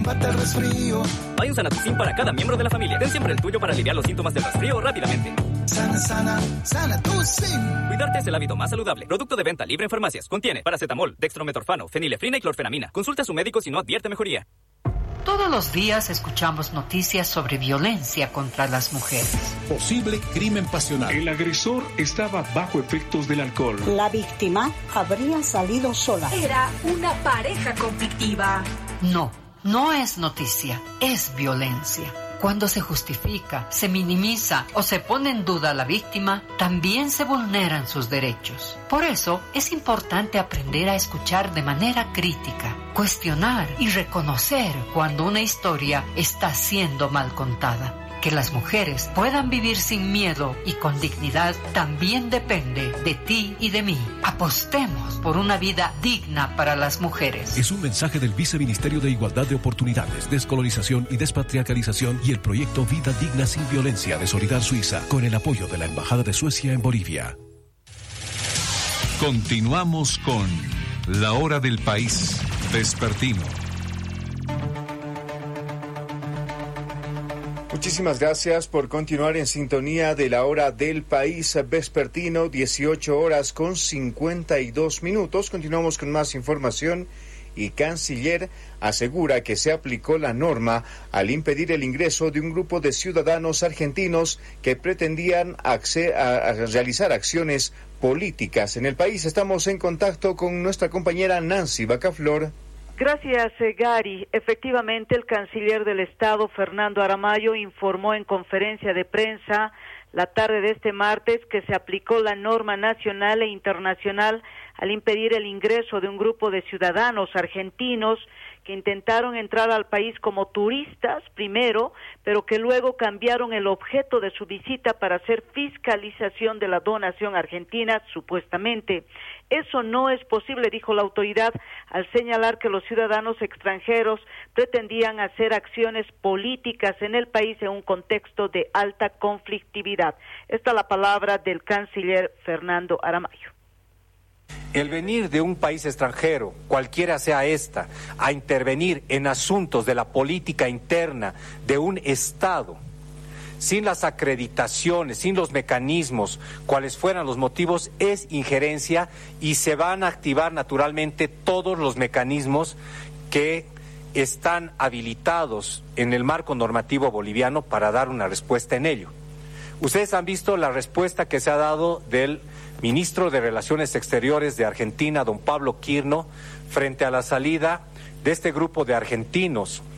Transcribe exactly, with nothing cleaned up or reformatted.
Hay un Sanatucin para cada miembro de la familia. Ten siempre el tuyo para aliviar los síntomas del resfrío rápidamente. Sana, sana, Sanatucin. Cuidarte es el hábito más saludable. Producto de venta libre en farmacias. Contiene paracetamol, dextrometorfano, fenilefrina y clorfenamina. Consulta a su médico si no advierte mejoría. Todos los días escuchamos noticias sobre violencia contra las mujeres. Posible crimen pasional. El agresor estaba bajo efectos del alcohol. La víctima habría salido sola. Era una pareja conflictiva. No, no es noticia, es violencia. Cuando se justifica, se minimiza o se pone en duda a la víctima, también se vulneran sus derechos. Por eso, es importante aprender a escuchar de manera crítica, cuestionar y reconocer cuando una historia está siendo mal contada. Que las mujeres puedan vivir sin miedo y con dignidad también depende de ti y de mí. Apostemos por una vida digna para las mujeres. Es un mensaje del Viceministerio de Igualdad de Oportunidades, Descolonización y Despatriarcalización y el proyecto Vida Digna Sin Violencia de Solidar Suiza, con el apoyo de la Embajada de Suecia en Bolivia. Continuamos con La Hora del País Vespertino. Muchísimas gracias por continuar en sintonía de La Hora del País Vespertino, dieciocho horas con cincuenta y dos minutos. Continuamos con más información y Canciller asegura que se aplicó la norma al impedir el ingreso de un grupo de ciudadanos argentinos que pretendían acce- a, a realizar acciones políticas en el país. Estamos en contacto con nuestra compañera Nancy Bacaflor. Gracias, Gary. Efectivamente, el canciller del Estado, Fernando Aramayo, informó en conferencia de prensa la tarde de este martes que se aplicó la norma nacional e internacional al impedir el ingreso de un grupo de ciudadanos argentinos que intentaron entrar al país como turistas primero, pero que luego cambiaron el objeto de su visita para hacer fiscalización de la donación argentina, supuestamente. Eso no es posible, dijo la autoridad, al señalar que los ciudadanos extranjeros pretendían hacer acciones políticas en el país en un contexto de alta conflictividad. Esta es la palabra del canciller Fernando Aramayo. El venir de un país extranjero, cualquiera sea esta, a intervenir en asuntos de la política interna de un Estado, sin las acreditaciones, sin los mecanismos, cuales fueran los motivos, es injerencia y se van a activar naturalmente todos los mecanismos que están habilitados en el marco normativo boliviano para dar una respuesta en ello. Ustedes han visto la respuesta que se ha dado del ministro de Relaciones Exteriores de Argentina, don Pablo Quirno, frente a la salida de este grupo de argentinos